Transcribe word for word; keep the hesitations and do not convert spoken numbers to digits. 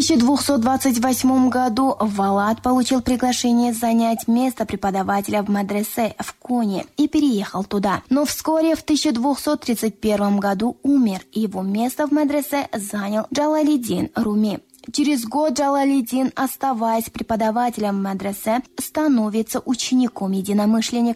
тысяча двухсот двадцать восьмом году Валад получил приглашение занять место преподавателя в медресе в Коне и переехал туда. Но вскоре в тысяча двухсот тридцать первом году умер, и его место в медресе занял Джалалиддин Руми. Через год Джалалиддин, оставаясь преподавателем в медресе, становится учеником единомышленника